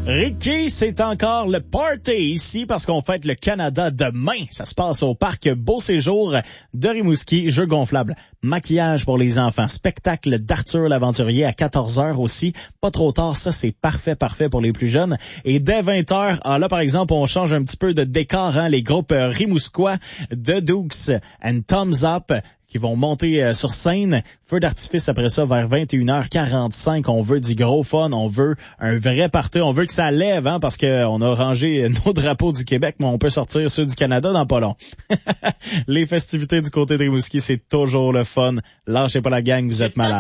Ricky, c'est encore le party ici parce qu'on fête le Canada demain. Ça se passe au parc Beau Séjour de Rimouski. Jeux gonflables, maquillage pour les enfants, spectacle d'Arthur l'Aventurier à 14h aussi. Pas trop tard, ça c'est parfait pour les plus jeunes. Et dès 20h, là par exemple, on change un petit peu de décor, les groupes rimouskois de Dukes and Thumbs Up qui vont monter sur scène. Feu d'artifice après ça vers 21h45. On veut du gros fun, on veut un vrai party, on veut que ça lève, parce que on a rangé nos drapeaux du Québec, mais on peut sortir ceux du Canada dans pas long. Les festivités du côté de Rimouski, c'est toujours le fun. Lâchez pas la gang, vous êtes malades.